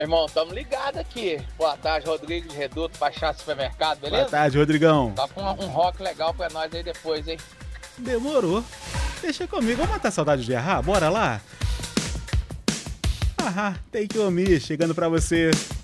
Irmão, tamo ligado aqui. Boa tarde, Rodrigo de Reduto, Baixar Supermercado, beleza? Boa tarde, Rodrigão. Tá com um rock legal pra nós aí depois, hein? Demorou. Deixa comigo. Vamos matar a saudade de errar? Bora lá? Aham, Take On Me, chegando pra você.